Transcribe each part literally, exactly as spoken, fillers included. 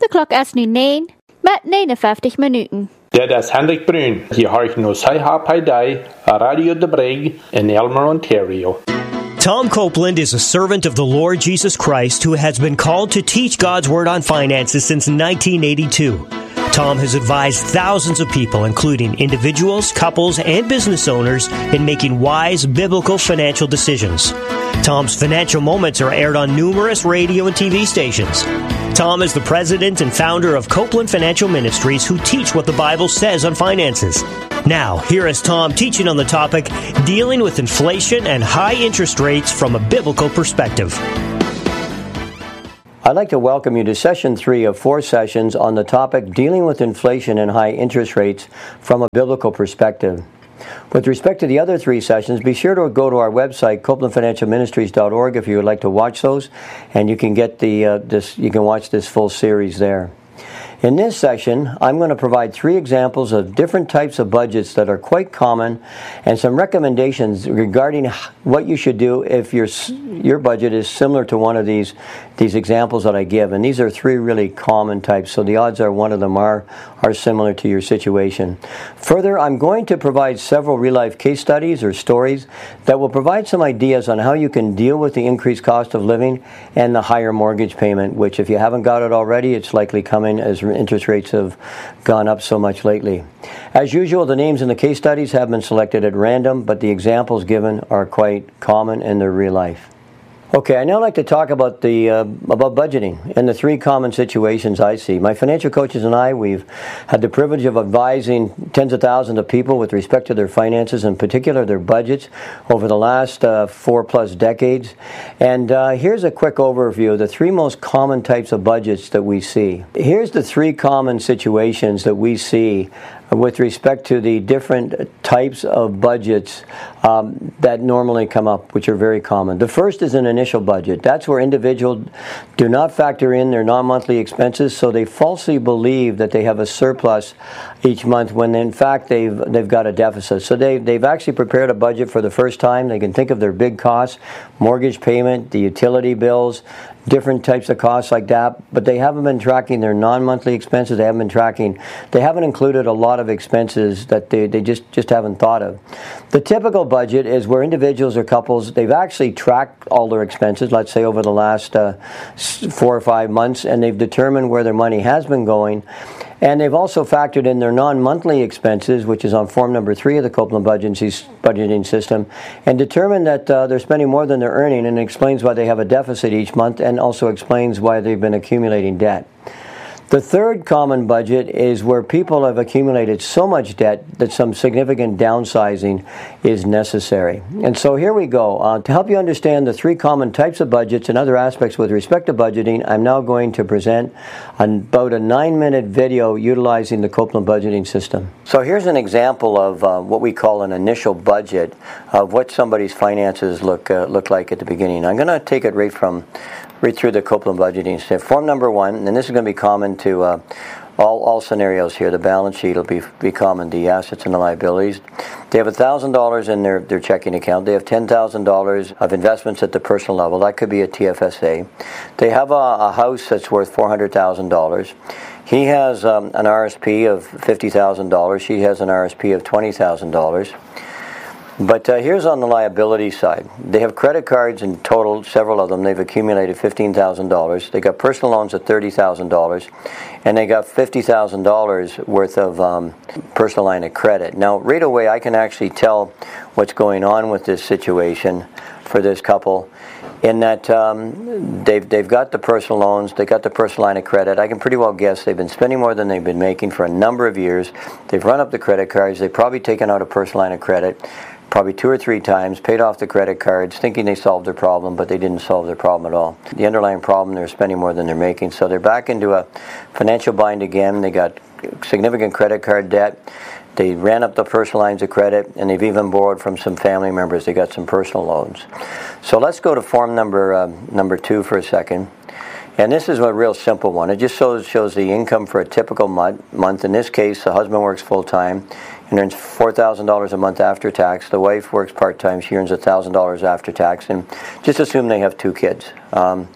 De klok is nu negen met negenenvijftig minuten. Dit is Hendrik Bruin. Je hoort nu C H P D, Radio De Brig in Elmer, Ontario. Tom Copeland is a servant of the Lord Jesus Christ who has been called to teach God's Word on finances since nineteen eighty-two. Tom has advised thousands of people, including individuals, couples, and business owners, in making wise, biblical financial decisions. Tom's financial moments are aired on numerous radio and T V stations. Tom is the president and founder of Copeland Financial Ministries, who teach what the Bible says on finances. Now, here is Tom teaching on the topic, dealing with inflation and high interest rates from a biblical perspective. I'd like to welcome you to session three of four sessions on the topic, dealing with inflation and high interest rates from a biblical perspective. With respect to the other three sessions, be sure to go to our website, copeland financial ministries dot org, if you would like to watch those, and you can get the uh, this you can watch this full series there. In this session, I'm going to provide three examples of different types of budgets that are quite common, and some recommendations regarding what you should do if your your budget is similar to one of these these examples that I give. And these are three really common types, so the odds are one of them are are similar to your situation. Further, I'm going to provide several real-life case studies or stories that will provide some ideas on how you can deal with the increased cost of living and the higher mortgage payment, which if you haven't got it already, it's likely coming as interest rates have gone up so much lately. As usual, the names in the case studies have been selected at random, but the examples given are quite common in their real life. Okay, I now like to talk about the uh, about budgeting and the three common situations I see. My financial coaches and I, we've had the privilege of advising tens of thousands of people with respect to their finances, in particular their budgets, over the last uh, four plus decades. And uh, here's a quick overview of the three most common types of budgets that we see. Here's the three common situations that we see with respect to the different types of budgets um, that normally come up, which are very common. The first is an initial budget. That's where individuals do not factor in their non-monthly expenses, so they falsely believe that they have a surplus each month when in fact they've they've got a deficit. So they, they've actually prepared a budget for the first time. They can think of their big costs, mortgage payment, the utility bills, different types of costs like that, but they haven't been tracking their non-monthly expenses. They haven't been tracking, they haven't included a lot of expenses that they, they just, just haven't thought of. The typical budget is where individuals or couples, they've actually tracked all their expenses, let's say over the last uh, four or five months, and they've determined where their money has been going. And they've also factored in their non-monthly expenses, which is on form number three of the Copeland budgeting system, and determined that uh, they're spending more than they're earning, and explains why they have a deficit each month, and also explains why they've been accumulating debt. The third common budget is where people have accumulated so much debt that some significant downsizing is necessary. And so here we go. Uh, to help you understand the three common types of budgets and other aspects with respect to budgeting, I'm now going to present an, about a nine-minute video utilizing the Copeland budgeting system. So here's an example of uh, what we call an initial budget of what somebody's finances look uh, look like at the beginning. I'm going to take it right from right through the Copeland budgeting system. Form number one, and this is going to be common to uh, all, all scenarios here. The balance sheet will be, be common, the assets and the liabilities. They have one thousand dollars in their, their checking account. They have ten thousand dollars of investments at the personal level. That could be a T F S A. They have a, a house that's worth four hundred thousand dollars. He has um, an R S P of fifty thousand dollars. She has an R S P of twenty thousand dollars. But uh, here's on the liability side. They have credit cards in total, several of them. They've accumulated fifteen thousand dollars. They got personal loans at thirty thousand dollars. And they got fifty thousand dollars worth of um, personal line of credit. Now, right away, I can actually tell what's going on with this situation for this couple, in that um, they've, they've got the personal loans, they got the personal line of credit. I can pretty well guess they've been spending more than they've been making for a number of years. They've run up the credit cards. They've probably taken out a personal line of credit probably two or three times, paid off the credit cards, thinking they solved their problem, but they didn't solve their problem at all. The underlying problem, they're spending more than they're making, so they're back into a financial bind again. They got significant credit card debt. They ran up the personal lines of credit, and they've even borrowed from some family members. They got some personal loans. So let's go to form number uh, number two for a second. And this is a real simple one. It just shows, shows the income for a typical month. month. In this case, the husband works full-time and earns four thousand dollars a month after tax. The wife works part-time. She earns one thousand dollars after tax. And just assume they have two kids. Um,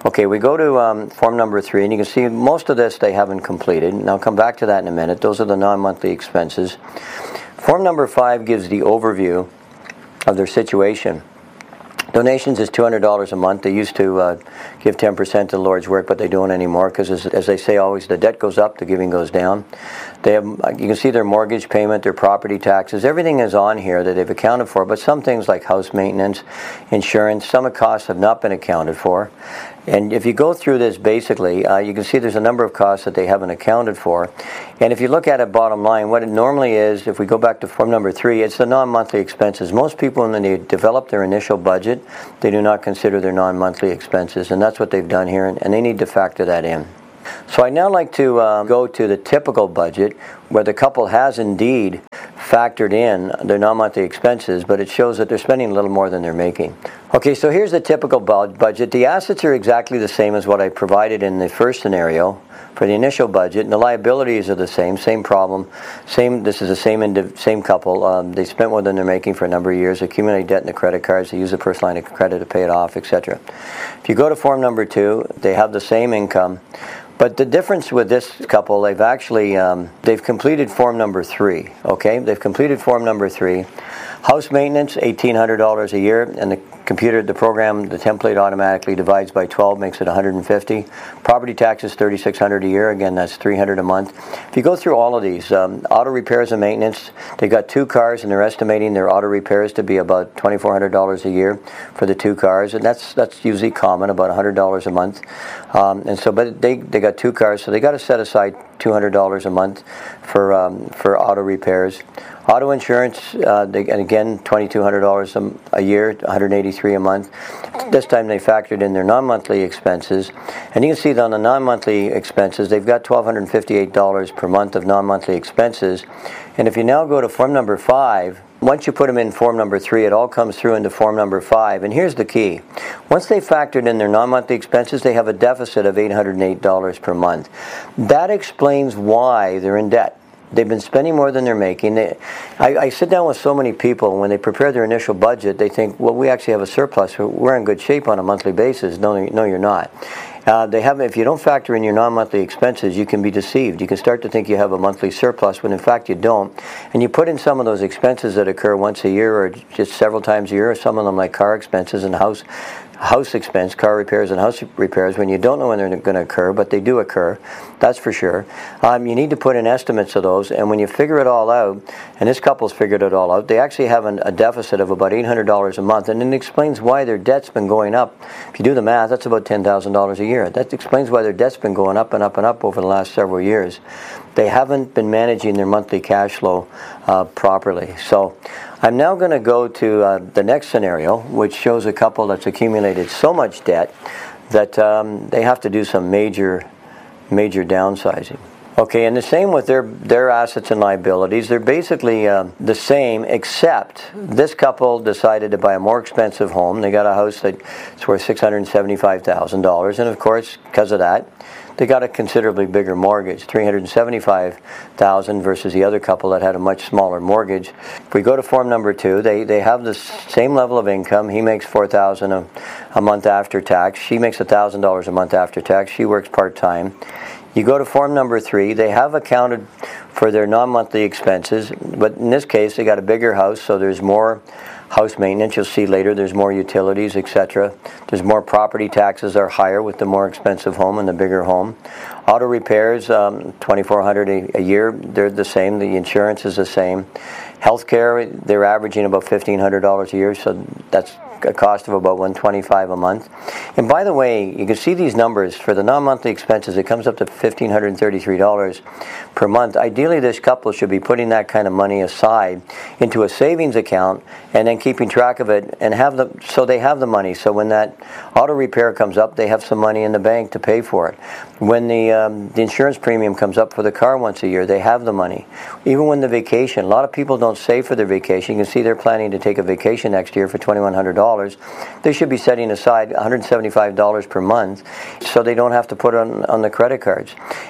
Okay, we go to um, form number three, and you can see most of this they haven't completed, and I'll come back to that in a minute. Those are the non-monthly expenses. Form number five gives the overview of their situation. Donations is two hundred dollars a month. They used to uh, give ten percent to the Lord's work, but they don't anymore because, as, as they say always, the debt goes up, the giving goes down. They have, you can see their mortgage payment, their property taxes. Everything is on here that they've accounted for, but some things like house maintenance, insurance, some of the costs have not been accounted for. And if you go through this basically, uh, you can see there's a number of costs that they haven't accounted for. And if you look at it bottom line, what it normally is, if we go back to form number three, it's the non-monthly expenses. Most people, when they develop their initial budget, they do not consider their non-monthly expenses. And that's what they've done here, and, and they need to factor that in. So I'd now like to uh, go to the typical budget, where the couple has indeed factored in their non-monthly expenses, but it shows that they're spending a little more than they're making. Okay, so here's the typical budget. The assets are exactly the same as what I provided in the first scenario for the initial budget, and the liabilities are the same, same problem. Same. This is the same indiv- same couple. Um, they spent more than they're making for a number of years, accumulate debt in the credit cards, they use the personal line of credit to pay it off, et cetera. If you go to form number two, they have the same income. But the difference with this couple, they've actually, um, they've completed form number three, okay? They've completed form number three. House maintenance, eighteen hundred dollars a year, and the computer, the program, the template automatically divides by twelve, makes it one hundred fifty. Property taxes, thirty-six hundred dollars a year, again, that's three hundred dollars a month. If you go through all of these, um, auto repairs and maintenance, they've got two cars, and they're estimating their auto repairs to be about twenty-four hundred dollars a year for the two cars, and that's that's usually common, about one hundred dollars a month. Um, and so, but they they got two cars, so they got to set aside two hundred dollars a month for um, for auto repairs. Auto insurance, uh, they, and again, twenty-two hundred dollars a, a year, one hundred eighty-three dollars a month. This time they factored in their non-monthly expenses. And you can see that on the non-monthly expenses, they've got one thousand two hundred fifty-eight dollars per month of non-monthly expenses. And if you now go to form number five, once you put them in form number three, it all comes through into form number five. And here's the key. Once they factored in their non-monthly expenses, they have a deficit of eight hundred eight dollars per month. That explains why they're in debt. They've been spending more than they're making. They, I, I sit down with so many people, and when they prepare their initial budget, they think, well, we actually have a surplus. We're in good shape on a monthly basis. No, no, you're not. Uh, they have, if you don't factor in your non-monthly expenses, you can be deceived. You can start to think you have a monthly surplus when in fact you don't. And you put in some of those expenses that occur once a year or just several times a year, or some of them like car expenses and house house expense, car repairs and house repairs, when you don't know when they're going to occur, but they do occur, that's for sure. Um, you need to put in estimates of those, and when you figure it all out, and this couple's figured it all out, they actually have an, a deficit of about eight hundred dollars a month, and it explains why their debt's been going up. If you do the math, that's about ten thousand dollars a year. That explains why their debt's been going up and up and up over the last several years. They haven't been managing their monthly cash flow uh, properly. So I'm now going to go to uh, the next scenario, which shows a couple that's accumulated so much debt that um, they have to do some major, major downsizing. Okay, and the same with their their assets and liabilities. They're basically uh, the same, except this couple decided to buy a more expensive home. They got a house that's worth six hundred seventy-five thousand dollars, and of course, because of that, they got a considerably bigger mortgage, three hundred seventy-five thousand dollars versus the other couple that had a much smaller mortgage. If we go to form number two, they, they have the same level of income. He makes four thousand dollars a, a month after tax. She makes one thousand dollars a month after tax. She works part-time. You go to form number three, they have accounted for their non-monthly expenses, but in this case they got a bigger house, so there's more house maintenance. You'll see later there's more utilities, et cetera. There's more property taxes are higher with the more expensive home and the bigger home. Auto repairs, um, twenty-four hundred dollars a, a year, they're the same. The insurance is the same. Healthcare, they're averaging about fifteen hundred dollars a year, so that's a cost of about one hundred twenty-five dollars a month. And by the way, you can see these numbers for the non-monthly expenses. It comes up to one thousand five hundred thirty-three dollars per month. Ideally, this couple should be putting that kind of money aside into a savings account and then keeping track of it and have the so they have the money. So when that auto repair comes up, they have some money in the bank to pay for it. When the um, the insurance premium comes up for the car once a year, they have the money. Even when the vacation, a lot of people don't save for their vacation. You can see they're planning to take a vacation next year for twenty-one hundred dollars. They should be setting aside one hundred seventy-five dollars per month so they don't have to put it on, on the credit cards.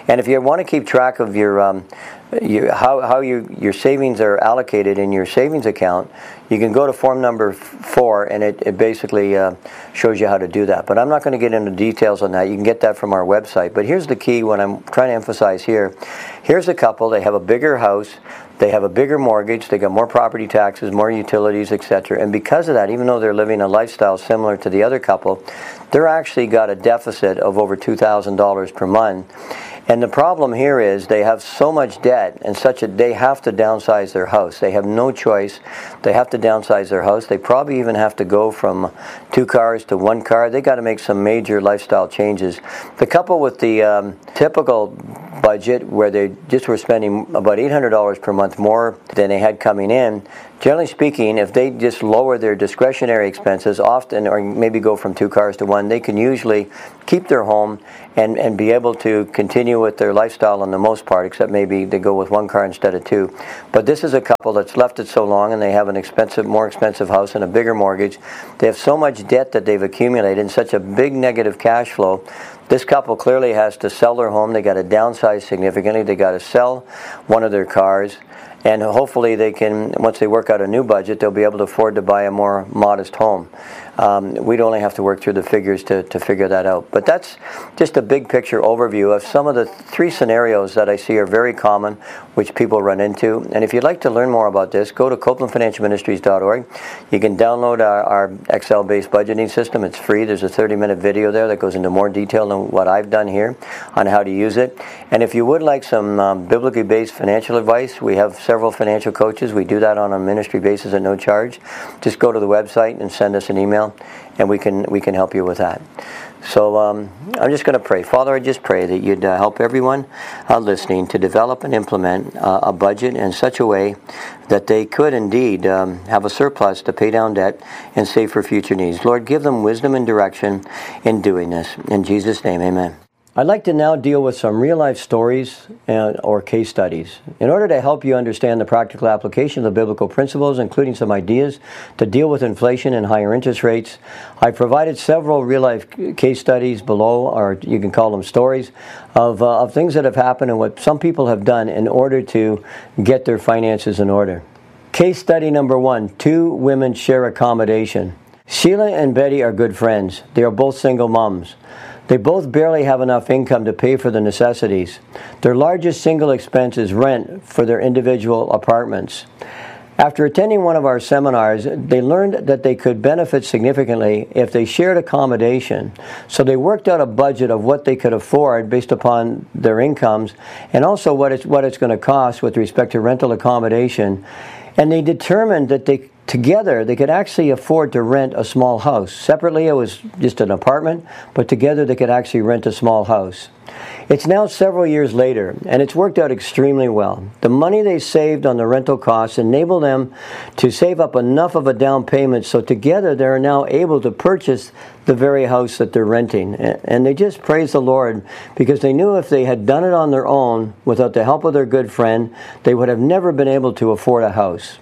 And if you want to keep track of your, um, your how, how you, your savings are allocated in your savings account, you can go to form number four, and it, it basically uh, shows you how to do that. But I'm not going to get into details on that. You can get that from our website. But here's the key, what I'm trying to emphasize here. Here's a couple. They have a bigger house. They have a bigger mortgage. They got more property taxes, more utilities, et cetera. And because of that, even though they're living a lifestyle similar to the other couple, they're actually got a deficit of over two thousand dollars per month. And the problem here is they have so much debt and such a they have to downsize their house. They have no choice. They have to downsize their house. They probably even have to go from two cars to one car. They got to make some major lifestyle changes. The couple with the um, typical budget where they just were spending about eight hundred dollars per month more than they had coming in, generally speaking, if they just lower their discretionary expenses often, or maybe go from two cars to one, they can usually keep their home and, and be able to continue with their lifestyle on the most part, except maybe they go with one car instead of two. But this is a couple that's left it so long, and they have an expensive, more expensive house and a bigger mortgage. They have so much debt that they've accumulated and such a big negative cash flow. This couple clearly has to sell their home. They got to downsize significantly. They got to sell one of their cars. And hopefully they can, once they work out a new budget, they'll be able to afford to buy a more modest home. Um, we'd only have to work through the figures to, to figure that out. But that's just a big picture overview of some of the three scenarios that I see are very common, which people run into. And if you'd like to learn more about this, go to Copeland Financial Ministries dot org. You can download our, our Excel-based budgeting system. It's free. There's a thirty minute video there that goes into more detail than what I've done here on how to use it. And if you would like some um, biblically based financial advice, we have several financial coaches. We do that on a ministry basis at no charge. Just go to the website and send us an email, and we can we can help you with that. So um, I'm just going to pray. Father, I just pray that you'd uh, help everyone uh, listening to develop and implement uh, a budget in such a way that they could indeed um, have a surplus to pay down debt and save for future needs. Lord, give them wisdom and direction in doing this. In Jesus' name, amen. I'd like to now deal with some real-life stories and, or case studies. In order to help you understand the practical application of the biblical principles, including some ideas to deal with inflation and higher interest rates, I've provided several real-life case studies below, or you can call them stories, of, uh, of things that have happened and what some people have done in order to get their finances in order. Case study number one, two women share accommodation. Sheila and Betty are good friends. They are both single moms. They both barely have enough income to pay for the necessities. Their largest single expense is rent for their individual apartments. After attending one of our seminars, they learned that they could benefit significantly if they shared accommodation. So they worked out a budget of what they could afford based upon their incomes, and also what it's, what it's going to cost with respect to rental accommodation. And they determined that they together they could actually afford to rent a small house. Separately it was just an apartment, but together they could actually rent a small house. It's now several years later, and it's worked out extremely well. The money they saved on the rental costs enabled them to save up enough of a down payment, so together they're now able to purchase the very house that they're renting. And they just praise the Lord, because they knew if they had done it on their own without the help of their good friend, they would have never been able to afford a house.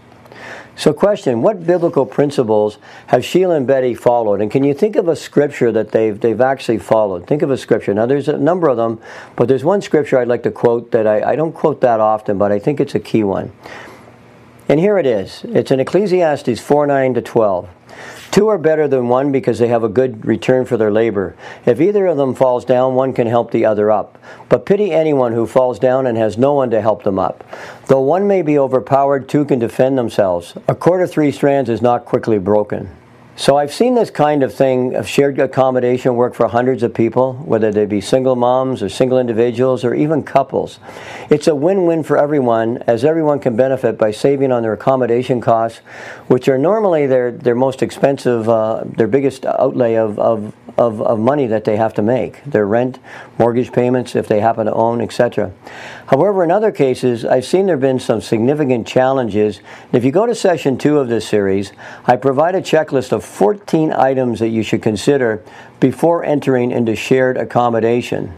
So question, what biblical principles have Sheila and Betty followed? And can you think of a scripture that they've they've actually followed? Think of a scripture. Now there's a number of them, but there's one scripture I'd like to quote that I, I don't quote that often, but I think it's a key one. And here it is. It's in Ecclesiastes four, nine to twelve. Two are better than one because they have a good return for their labor. If either of them falls down, one can help the other up. But pity anyone who falls down and has no one to help them up. Though one may be overpowered, two can defend themselves. A cord of three strands is not quickly broken. So I've seen this kind of thing of shared accommodation work for hundreds of people, whether they be single moms or single individuals or even couples. It's a win-win for everyone, as everyone can benefit by saving on their accommodation costs, which are normally their, their most expensive, uh, their biggest outlay of, of, of, of money that they have to make. Their rent, mortgage payments, if they happen to own, et cetera. However, in other cases, I've seen there have been some significant challenges. If you go to session two of this series, I provide a checklist of fourteen items that you should consider before entering into shared accommodation.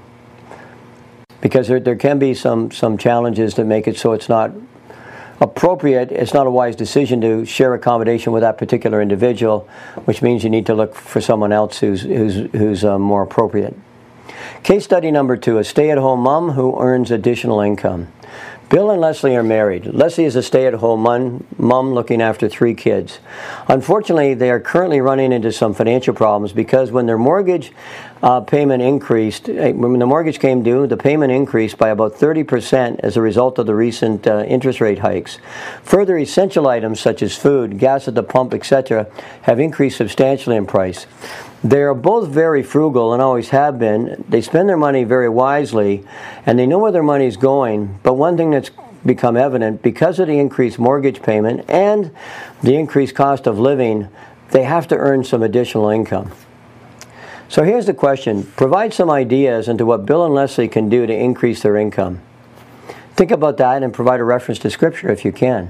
Because there, there can be some, some challenges that make it so it's not appropriate, it's not a wise decision to share accommodation with that particular individual, which means you need to look for someone else who's, who's, who's uh, more appropriate. Case study number two, a stay-at-home mom who earns additional income. Bill and Leslie are married. Leslie is a stay-at-home mom, mom looking after three kids. Unfortunately, they are currently running into some financial problems because when their mortgage uh, payment increased, when the mortgage came due, the payment increased by about thirty percent as a result of the recent uh, interest rate hikes. Further, essential items such as food, gas at the pump, et cetera have increased substantially in price. They are both very frugal and always have been. They spend their money very wisely, and they know where their money is going. But one thing that's become evident, because of the increased mortgage payment and the increased cost of living, they have to earn some additional income. So here's the question. Provide some ideas into what Bill and Leslie can do to increase their income. Think about that and provide a reference to Scripture if you can.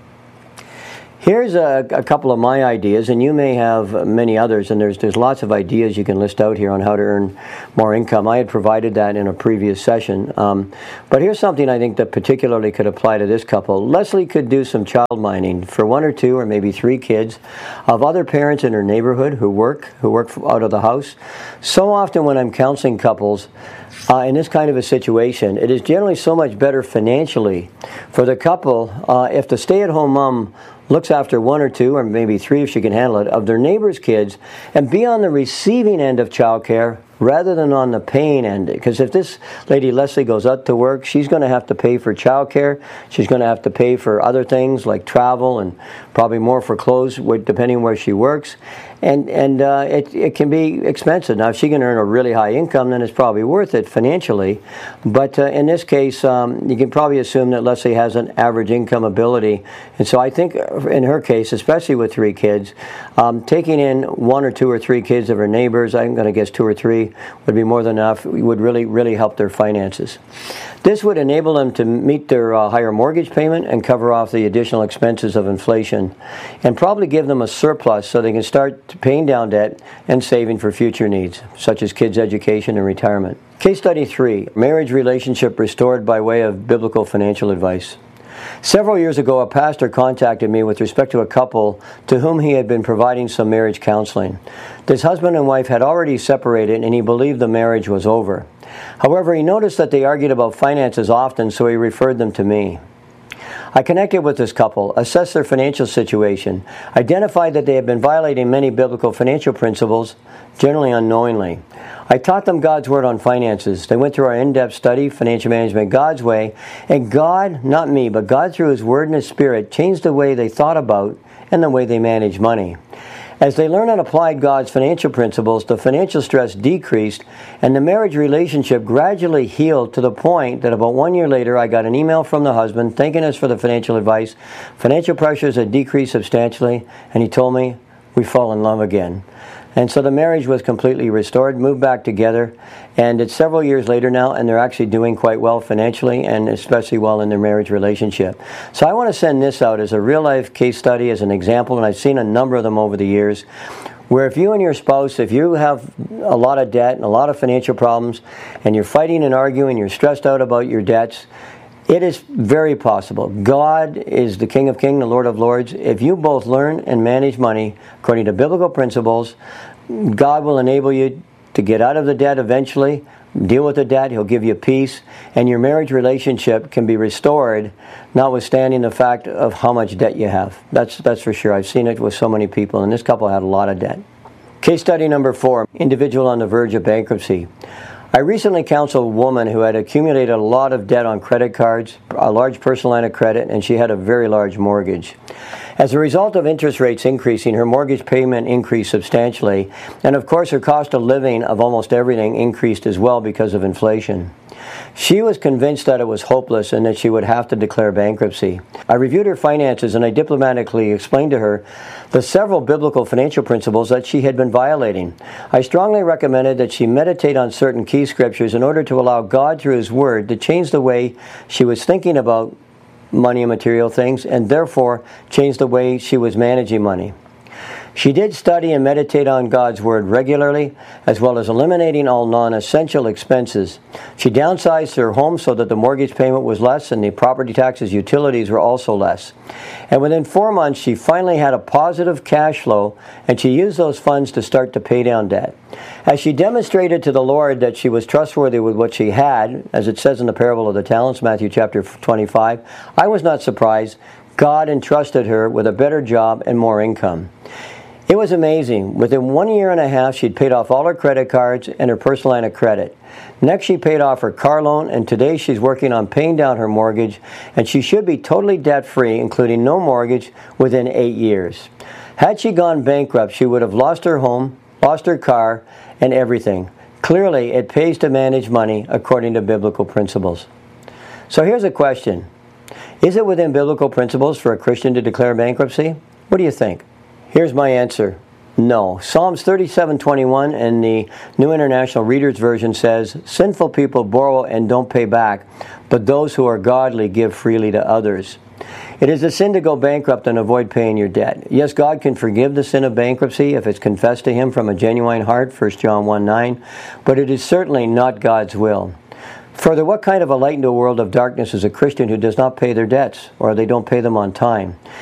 Here's a, a couple of my ideas, and you may have many others, and there's there's lots of ideas you can list out here on how to earn more income. I had provided that in a previous session. Um, but here's something I think that particularly could apply to this couple. Leslie could do some child minding for one or two or maybe three kids of other parents in her neighborhood who work, who work out of the house. So often when I'm counseling couples, Uh, in this kind of a situation, it is generally so much better financially for the couple uh, if the stay-at-home mom looks after one or two, or maybe three if she can handle it, of their neighbor's kids, and be on the receiving end of childcare rather than on the paying end. Because if this lady Leslie goes out to work, she's going to have to pay for childcare. She's going to have to pay for other things like travel and probably more for clothes, depending where she works. And and uh, it, it can be expensive. Now, if she can earn a really high income, then it's probably worth it financially. But uh, in this case, um, you can probably assume that Leslie has an average income ability. And so I think in her case, especially with three kids, um, taking in one or two or three kids of her neighbors, I'm going to guess two or three, would be more than enough. It would really, really help their finances. This would enable them to meet their uh, higher mortgage payment and cover off the additional expenses of inflation, and probably give them a surplus so they can start paying down debt and saving for future needs, such as kids' education and retirement. Case study three, marriage relationship restored by way of biblical financial advice. Several years ago, a pastor contacted me with respect to a couple to whom he had been providing some marriage counseling. This husband and wife had already separated, and he believed the marriage was over. However, he noticed that they argued about finances often, so he referred them to me. I connected with this couple, assessed their financial situation, identified that they had been violating many biblical financial principles, generally unknowingly. I taught them God's Word on finances. They went through our in-depth study, Financial Management God's Way, and God, not me, but God through His Word and His Spirit changed the way they thought about and the way they managed money. As they learned and applied God's financial principles, the financial stress decreased, and the marriage relationship gradually healed to the point that about one year later, I got an email from the husband thanking us for the financial advice. Financial pressures had decreased substantially, and he told me, we fall in love again. And so the marriage was completely restored, moved back together, and it's several years later now, and they're actually doing quite well financially and especially well in their marriage relationship. So I want to send this out as a real-life case study, as an example, and I've seen a number of them over the years, where if you and your spouse, if you have a lot of debt and a lot of financial problems, and you're fighting and arguing, you're stressed out about your debts, it is very possible. God is the King of Kings, the Lord of Lords. If you both learn and manage money according to biblical principles, God will enable you to get out of the debt eventually, deal with the debt, He'll give you peace, and your marriage relationship can be restored, notwithstanding the fact of how much debt you have. That's, that's for sure. I've seen it with so many people, and this couple had a lot of debt. Case study number four, individual on the verge of bankruptcy. I recently counseled a woman who had accumulated a lot of debt on credit cards, a large personal line of credit, and she had a very large mortgage. As a result of interest rates increasing, her mortgage payment increased substantially, and of course her cost of living of almost everything increased as well because of inflation. She was convinced that it was hopeless and that she would have to declare bankruptcy. I reviewed her finances and I diplomatically explained to her the several biblical financial principles that she had been violating. I strongly recommended that she meditate on certain key scriptures in order to allow God through His Word to change the way she was thinking about money and material things, and therefore change the way she was managing money. She did study and meditate on God's Word regularly, as well as eliminating all non-essential expenses. She downsized her home so that the mortgage payment was less and the property taxes, utilities were also less. And within four months, she finally had a positive cash flow, and she used those funds to start to pay down debt. As she demonstrated to the Lord that she was trustworthy with what she had, as it says in the parable of the talents, Matthew chapter twenty-five, I was not surprised. God entrusted her with a better job and more income. It was amazing. Within one year and a half, she'd paid off all her credit cards and her personal line of credit. Next, she paid off her car loan, and today she's working on paying down her mortgage, and she should be totally debt-free, including no mortgage, within eight years. Had she gone bankrupt, she would have lost her home, lost her car, and everything. Clearly, it pays to manage money according to biblical principles. So here's a question. Is it within biblical principles for a Christian to declare bankruptcy? What do you think? Here's my answer. No. Psalms thirty-seven twenty-one in the New International Reader's Version says, "Sinful people borrow and don't pay back, but those who are godly give freely to others." It is a sin to go bankrupt and avoid paying your debt. Yes, God can forgive the sin of bankruptcy if it's confessed to Him from a genuine heart, First John one nine, but it is certainly not God's will. Further, what kind of a light into a world of darkness is a Christian who does not pay their debts, or they don't pay them on time?